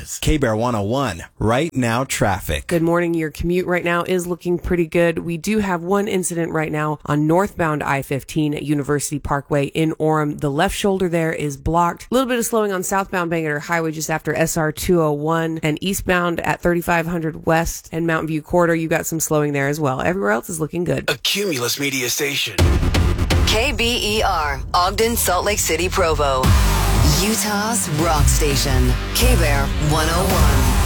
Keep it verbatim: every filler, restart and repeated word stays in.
News. K-Bear one oh one, right now traffic. Good morning. Your commute right now is looking pretty good. We do have one incident right now on northbound I fifteen at University Parkway in Orem. The left shoulder there is blocked. A little bit of slowing on southbound Bangerter Highway just after S R two oh one, and eastbound at thirty-five hundred West and Mountain View Corridor, you got some slowing there as well. Everywhere else is looking good. A Cumulus Media Station. K B E R, Ogden, Salt Lake City, Provo. Utah's rock station. K-Bear one oh one.